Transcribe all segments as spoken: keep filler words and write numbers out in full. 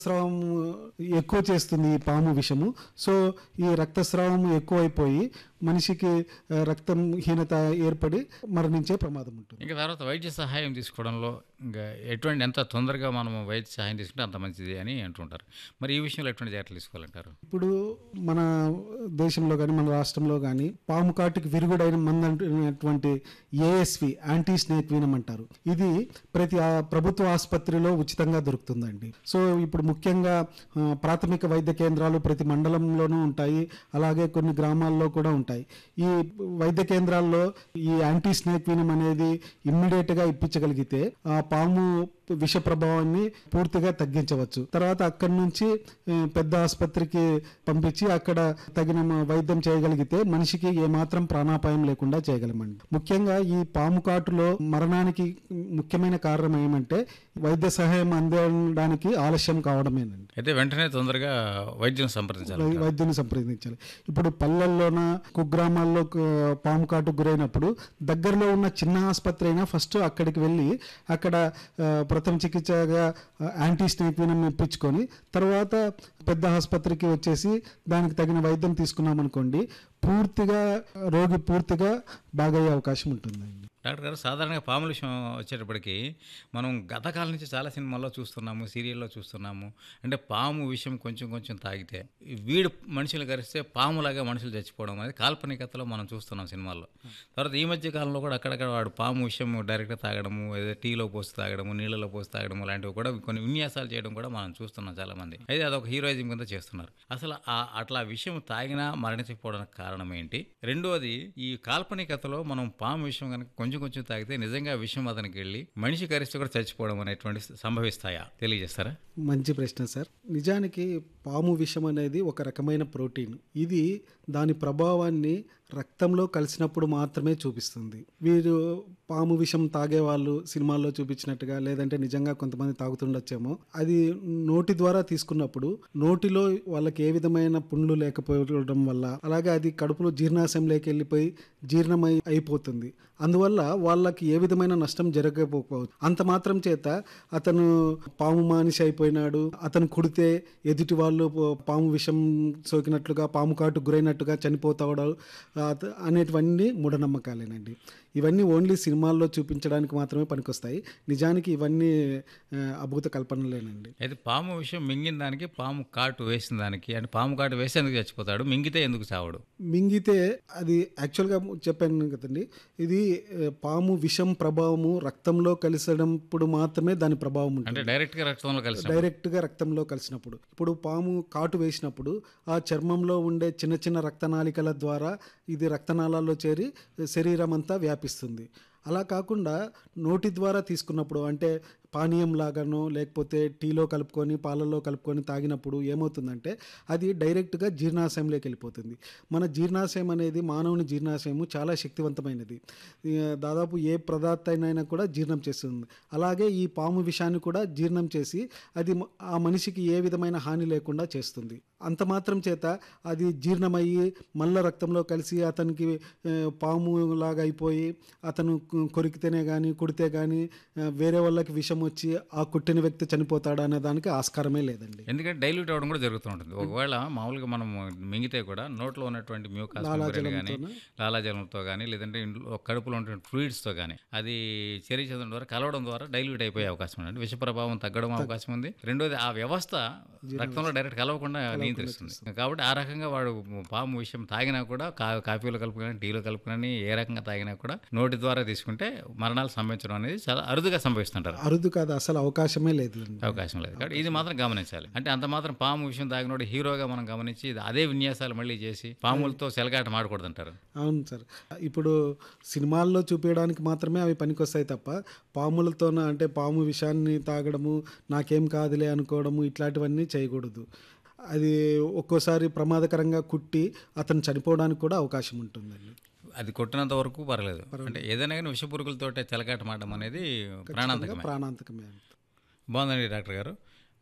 స్రావం ఎక్కువ చేస్తుంది ఈ పాము విషము. సో ఈ రక్తస్రావం ఎక్కువైపోయి మనిషికి ఆ, రక్తం హీనత ఏర్పడి మరణించే ప్రమాదం ఉంటుంది. ఇంకా తర్వాత వైద్య సహాయం తీసుకోవడంలో ఇంకా ఎటువంటి ఎంత తొందరగా మనం వైద్య సహాయం తీసుకుంటే అంత మంచిది అని అంటుంటారు. మరి ఈ విషయంలో ఎటువంటి జాగ్రత్తలు తీసుకోవాలంటారు? ఇప్పుడు మన దేశంలో కానీ మన రాష్ట్రంలో కానీ పాము కాటుకి విరుగుడైన మందు అంటున్నటువంటి ఏఎస్వి యాంటీ స్నేక్ వీనం అంటారు. ఇది ప్రతి ఆ, ప్రభుత్వ ఆసుపత్రిలో ఉచితంగా దొరుకుతుందండి. సో ఇప్పుడు ముఖ్యంగా ఆ, ప్రాథమిక వైద్య కేంద్రాలు ప్రతి మండలంలోనూ ఉంటాయి, అలాగే కొన్ని గ్రామాల్లో కూడా ఉంటాయి. ఈ వైద్య కేంద్రాల్లో ఈ యాంటీ స్నేక్ వీనం అనేది ఇమ్మీడియట్ గా ఇప్పించగలిగితే ఆ పాము విష ప్రభావాన్ని పూర్తిగా తగ్గించవచ్చు. తర్వాత అక్కడి నుంచి ఆ, పెద్ద ఆసుపత్రికి పంపించి అక్కడ తగిన మ- వైద్యం చేయగలిగితే మనిషికి ఏమాత్రం ప్రాణాపాయం లేకుండా చేయగలమండి. ముఖ్యంగా ఈ పాము కాటులో మరణానికి ముఖ్యమైన కారణం ఏమంటే వైద్య సహాయం అందడానికి ఆలస్యం కావడమేనండి. అయితే వెంటనే తొందరగా వైద్యం సంప్రదించాలి. వై- వైద్యుని సంప్రదించాలి. ఇప్పుడు పల్లెల్లోన కుగ్రామాల్లో కు- పాము కాటుకు గురైనప్పుడు దగ్గరలో ఉన్న చిన్న ఆసుపత్రి అయినా ఫస్ట్ అక్కడికి వెళ్ళి అక్కడ ఆ, ప్రథమ చికిత్సగా ఆ, యాంటీ స్నేక్ వీనం ఇప్పించుకొని తర్వాత పెద్ద ఆసుపత్రికి వచ్చేసి దానికి తగిన వైద్యం తీసుకున్నాం అనుకోండి, పూర్తిగా రోగి పూర్తిగా బాగయ్యే అవకాశం ఉంటుందండి. డాక్టర్ గారు, సాధారణంగా పాముల విషయం వచ్చేటప్పటికి మనం గతకాలం నుంచి చాలా సినిమాల్లో చూస్తున్నాము, సీరియల్లో చూస్తున్నాము. అంటే పాము విషయం కొంచెం కొంచెం తాగితే వీడు మనుషులు కరిస్తే పాములాగా మనుషులు చచ్చిపోవడం అనేది కాల్పనికతలో మనం చూస్తున్నాం సినిమాల్లో. తర్వాత ఈ మధ్య కాలంలో కూడా అక్కడక్కడ వాడు పాము విషయం డైరెక్ట్గా తాగడము, ఏదో టీలో పోసి తాగడము, నీళ్ళలో పోసి తాగడము లాంటివి కూడా కొన్ని విన్యాసాలు చేయడం కూడా మనం చూస్తున్నాం చాలామంది. అయితే అదొక హీరోయిజం కింద చేస్తున్నారు. అసలు ఆ అట్లా విషయం తాగినా మరణించకపోవడానికి కారణం ఏంటి? రెండోది, ఈ కాల్పనికతలో మనం పాము విషయం కనుక కొంచెం కొంచెం తాగితే నిజంగా విషయం అతనికి వెళ్ళి మనిషి కరిస్తే కూడా చచ్చిపోవడం అనేటువంటి సంభవిస్తాయా? తెలియజేస్తారా? మంచి ప్రశ్న సార్. నిజానికి పాము విషం అనేది ఒక రకమైన ప్రోటీన్. ఇది దాని ప్రభావాన్ని రక్తంలో కలిసినప్పుడు మాత్రమే చూపిస్తుంది. వీరు పాము విషం తాగే వాళ్ళు సినిమాల్లో చూపించినట్టుగా లేదంటే నిజంగా కొంతమంది తాగుతుండొచ్చేమో, అది నోటి ద్వారా తీసుకున్నప్పుడు నోటిలో వాళ్ళకి ఏ విధమైన పుండ్లు లేకపోవడం వల్ల అలాగే అది కడుపులో జీర్ణాశయంలోకి వెళ్ళిపోయి జీర్ణమై అయిపోతుంది. అందువల్ల వాళ్ళకి ఏ విధమైన నష్టం జరగకపోవచ్చు. అంత మాత్రం చేత అతను పాము మానిషి అయిపోయినాడు, అతను కుడితే ఎదుటి వాళ్ళు పాము విషం సోకినట్లుగా పాము కాటు గురైనట్టుగా చనిపోతాడు అత- అనేటివన్నీ మూఢనమ్మకాలేనండి. ఇవన్నీ ఓన్లీ సినిమాల్లో చూపించడానికి మాత్రమే పనికొస్తాయి. నిజానికి ఇవన్నీ ఆ, అభూత కల్పనలేనండి. అయితే పాము విషయం మింగిన దానికి, పాము కాటు వేసిన దానికి, అంటే పాము కాటు వేస్తే ఎందుకు చచ్చిపోతాడు, మింగితే ఎందుకు చావడు? మింగితే అది యాక్చువల్గా చెప్పాను కదండి, ఇది ఆ, పాము విషం ప్రభావము రక్తంలో కలిసినప్పుడు మాత్రమే దాని ప్రభావం అంటే ఉంటుంది. డైరెక్ట్గా రక్తంలో కలిసి డైరెక్ట్గా రక్తంలో కలిసినప్పుడు, ఇప్పుడు పాము కాటు వేసినప్పుడు ఆ చర్మంలో ఉండే చిన్న చిన్న రక్తనాళికల ద్వారా ఇది రక్తనాళాల్లో చేరి శరీరం అంతా వ్యాపిస్తుంది. అలా కాకుండా నోటి ద్వారా తీసుకున్నప్పుడు అంటే పానీయం లాగానో లేకపోతే టీలో కలుపుకొని పాలల్లో కలుపుకొని తాగినప్పుడు ఏమవుతుందంటే అది డైరెక్ట్గా జీర్ణాశయంలోకి వెళ్ళిపోతుంది. మన జీర్ణాశయం అనేది మానవుని జీర్ణాశయము చాలా శక్తివంతమైనది. ఈ, దాదాపు ఏ పదార్థాన్నైనా కూడా జీర్ణం చేస్తుంది. అలాగే ఈ పాము విషాన్ని కూడా జీర్ణం చేసి అది మ- ఆ మనిషికి ఏ విధమైన హాని లేకుండా చేస్తుంది. అంత మాత్రం చేత అది జీర్ణమయ్యి మళ్ళా రక్తంలో కలిసి అతనికి ఆ, పాము లాగా అయిపోయి అతను కు- కొరికితేనే కానీ కుడితే కానీ వేరే వాళ్ళకి విషం వచ్చి ఆ కుట్టిన వ్యక్తి చనిపోతాడు అనే దానికి ఆస్కారమే లేదండి. ఎందుకంటే డైల్యూట్ అవ్వడం కూడా జరుగుతూ ఉంటుంది. ఒకవేళ మామూలుగా మనం మింగితే కూడా నోట్లో ఉన్నటువంటి మ్యూకాస్ మెంబ్రేన్ కానీ, లాలాజలంతో కానీ, లేదంటే ఇంట్లో కడుపులో ఉన్నటువంటి ఫ్లూయిడ్స్తో కానీ అది చర్య చెందడం ద్వారా కలవడం ద్వారా డైల్యూట్ అయిపోయే అవకాశం ఉంది. అంటే విష ప్రభావం తగ్గడం అవకాశం ఉంది. రెండోది, ఆ వ్యవస్థ రక్తంలో డైరెక్ట్ కలవకుండా నియంత్రిస్తుంది. కాబట్టి ఆ రకంగా వాడు పాము విషయం తాగినా కూడా కా కాఫీలో కలుపుకొని, టీలో కలుపుకొని, ఏ రకంగా తాగినా కూడా నోటి ద్వారా తీసుకుంటే మరణాలు సంభవించడం అనేది చాలా అరుదుగా సంభవిస్తుంటారు. అరుదు కాదు, అసలు అవకాశమే లేదు. అవకాశం లేదు. కాబట్టి ఇది మాత్రం గమనించాలి. అంటే అంత మాత్రం పాము విషయం తాగినోడు హీరోగా మనం గమనించి అదే విన్యాసాలు మళ్ళీ చేసి పాములతో సెలగాట ఆడకూడదంటారు. అవును సార్. ఇప్పుడు సినిమాల్లో చూపించడానికి మాత్రమే అవి పనికొస్తాయి తప్ప పాములతోన అంటే పాము విషాన్ని తాగడము నాకేం కాదులే అనుకోవడము ఇట్లాంటివన్నీ చేయకూడదు. అది ఒక్కోసారి ప్రమాదకరంగా కుట్టి అతను చనిపోవడానికి కూడా అవకాశం ఉంటుందండి. అది కొట్టినంత వరకు పర్లేదు. అంటే ఏదైనా కానీ విషపురుగులతో చెలగాట మాడడం అనేది ప్రాణాంతకమే. ప్రాణాంతకమే. బాగుందండి డాక్టర్ గారు.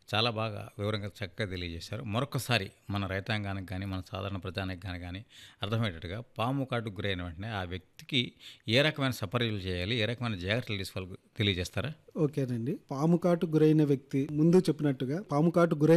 చాలా బాగా వివరంగా చక్కగా తెలియజేశారు. మరొకసారి మన రైతాంగానికి కానీ, మన సాధారణ ప్రజానికి కానీ కానీ అర్థమయ్యేటట్టుగా పాము కాటుకు గురైన వెంటనే ఆ వ్యక్తికి ఏ రకమైన సపర్యలు చేయాలి, ఏ రకమైన జాగ్రత్తలు తీసుకోవాలి తెలియజేస్తారా? ఓకేనండి. పాము కాటు గురైన వ్యక్తి ముందు చెప్పినట్టుగా పాము కాటు గురై